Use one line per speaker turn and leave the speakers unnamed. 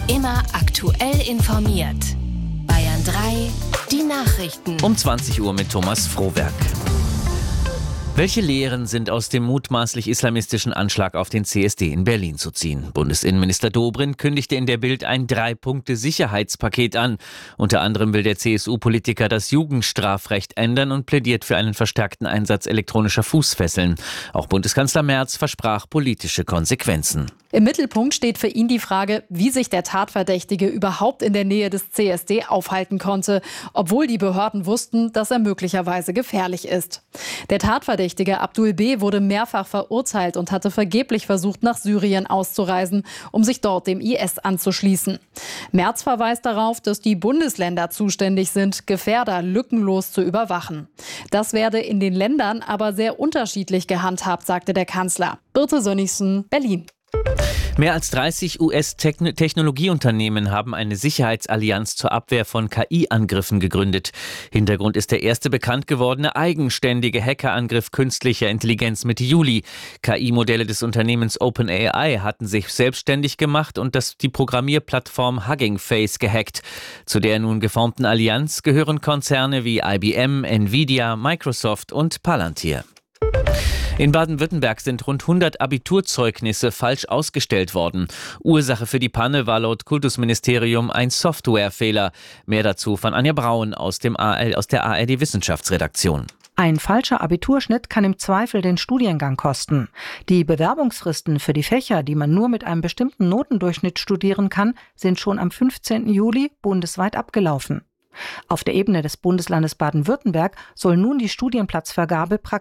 Immer aktuell informiert. Bayern 3, die Nachrichten.
Um 20 Uhr mit Thomas Frohwerk. Welche Lehren sind aus dem mutmaßlich islamistischen Anschlag auf den CSD in Berlin zu ziehen? Bundesinnenminister Dobrindt kündigte in der Bild ein 3-Punkte-Sicherheitspaket an. Unter anderem will der CSU-Politiker das Jugendstrafrecht ändern und plädiert für einen verstärkten Einsatz elektronischer Fußfesseln. Auch Bundeskanzler Merz versprach politische Konsequenzen.
Im Mittelpunkt steht für ihn die Frage, wie sich der Tatverdächtige überhaupt in der Nähe des CSD aufhalten konnte, obwohl die Behörden wussten, dass er möglicherweise gefährlich ist. Der Tatverdächtige Abdul B. wurde mehrfach verurteilt und hatte vergeblich versucht, nach Syrien auszureisen, um sich dort dem IS anzuschließen. Merz verweist darauf, dass die Bundesländer zuständig sind, Gefährder lückenlos zu überwachen. Das werde in den Ländern aber sehr unterschiedlich gehandhabt, sagte der Kanzler. Birte Sönnigsen, Berlin.
Mehr als 30 US-Technologieunternehmen haben eine Sicherheitsallianz zur Abwehr von KI-Angriffen gegründet. Hintergrund ist der erste bekannt gewordene eigenständige Hackerangriff künstlicher Intelligenz Mitte Juli. KI-Modelle des Unternehmens OpenAI hatten sich selbstständig gemacht und die Programmierplattform Hugging Face gehackt. Zu der nun geformten Allianz gehören Konzerne wie IBM, Nvidia, Microsoft und Palantir. In Baden-Württemberg sind rund 100 Abiturzeugnisse falsch ausgestellt worden. Ursache für die Panne war laut Kultusministerium ein Softwarefehler. Mehr dazu von Anja Braun aus der ARD Wissenschaftsredaktion.
Ein falscher Abiturschnitt kann im Zweifel den Studiengang kosten. Die Bewerbungsfristen für die Fächer, die man nur mit einem bestimmten Notendurchschnitt studieren kann, sind schon am 15. Juli bundesweit abgelaufen. Auf der Ebene des Bundeslandes Baden-Württemberg soll nun die Studienplatzvergabe